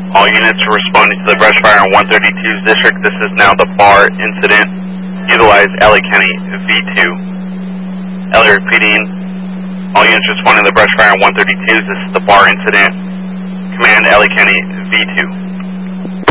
All units are responding to the brush fire in 132's district. This is now the bar incident. Utilize LA County V2. LA repeating. All units responding to the brush fire in 132's. This is the bar incident. Command LA County V2.